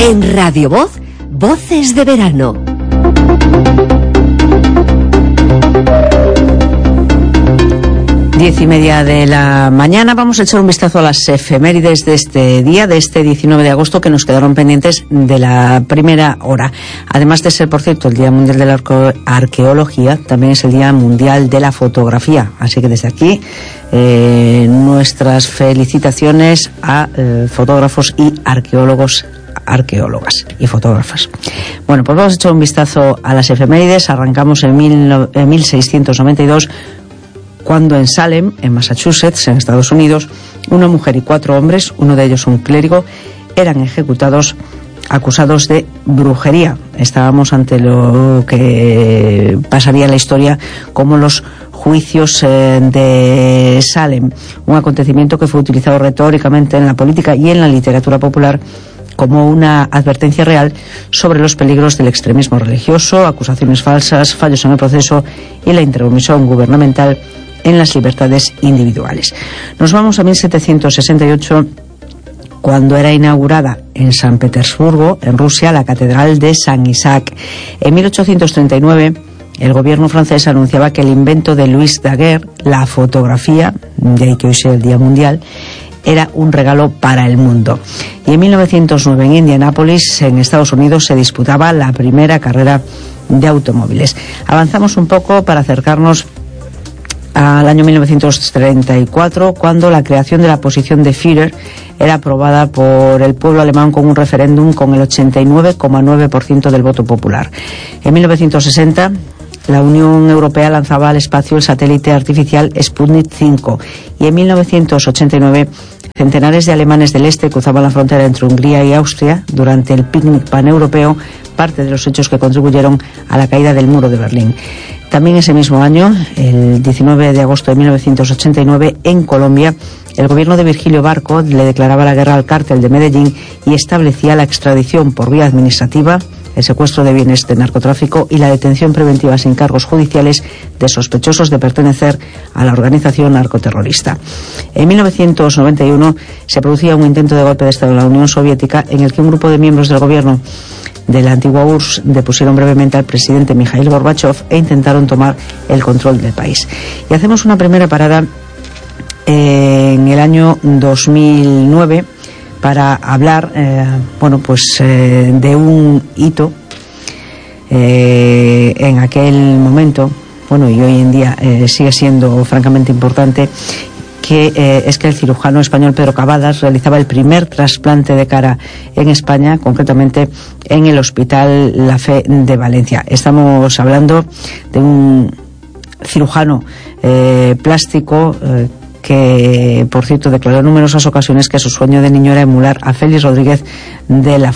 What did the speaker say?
En Radio Voz, Voces de Verano. Diez y media de la mañana. Vamos a echar un vistazo a las efemérides de este día, de este 19 de agosto, que nos quedaron pendientes de la primera hora. Además de ser, por cierto, el Día Mundial de la Arqueología, también es el Día Mundial de la Fotografía. Así que desde aquí, nuestras felicitaciones a fotógrafos y arqueólogas y fotógrafas. Bueno, pues vamos a echar un vistazo a las efemérides. Arrancamos en 1692, cuando en Salem, en Massachusetts, en Estados Unidos, una mujer y 4 hombres, uno de ellos un clérigo, eran ejecutados acusados de brujería. Estábamos ante lo que pasaría en la historia como los juicios de Salem, un acontecimiento que fue utilizado retóricamente en la política y en la literatura popular como una advertencia real sobre los peligros del extremismo religioso, acusaciones falsas, fallos en el proceso y la intromisión gubernamental en las libertades individuales. Nos vamos a 1768, cuando era inaugurada en San Petersburgo, en Rusia, la Catedral de San Isaac. En 1839, el gobierno francés anunciaba que el invento de Louis Daguerre, la fotografía, de ahí que hoy sea el Día Mundial, era un regalo para el mundo. Y en 1909, en Indianápolis, en Estados Unidos, se disputaba la primera carrera de automóviles. Avanzamos un poco para acercarnos al año 1934, cuando la creación de la posición de Führer era aprobada por el pueblo alemán con un referéndum con el 89,9% del voto popular. En 1960, la Unión Europea lanzaba al espacio el satélite artificial Sputnik 5, y en 1989 centenares de alemanes del este cruzaban la frontera entre Hungría y Austria durante el picnic paneuropeo, parte de los hechos que contribuyeron a la caída del muro de Berlín. También ese mismo año, el 19 de agosto de 1989, en Colombia, el gobierno de Virgilio Barco le declaraba la guerra al cártel de Medellín y establecía la extradición por vía administrativa, el secuestro de bienes de narcotráfico y la detención preventiva sin cargos judiciales de sospechosos de pertenecer a la organización narcoterrorista. En 1991 se producía un intento de golpe de Estado en la Unión Soviética, en el que un grupo de miembros del gobierno de la antigua URSS depusieron brevemente al presidente Mikhail Gorbachev e intentaron tomar el control del país. Y hacemos una primera parada en el año 2009 para hablar de un hito en aquel momento, y hoy en día sigue siendo francamente importante, que es que el cirujano español Pedro Cavadas realizaba el primer trasplante de cara en España, concretamente en el Hospital La Fe de Valencia. Estamos hablando de un cirujano plástico que, por cierto, declaró en numerosas ocasiones que su sueño de niño era emular a Félix Rodríguez de la